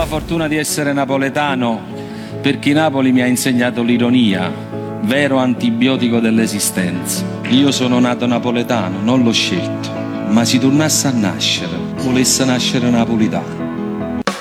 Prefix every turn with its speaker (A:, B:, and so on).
A: fortuna di essere napoletano perché Napoli mi ha insegnato l'ironia, vero antibiotico dell'esistenza. Io sono nato napoletano, non l'ho scelto, ma se tornasse a nascere, volesse nascere napolitano.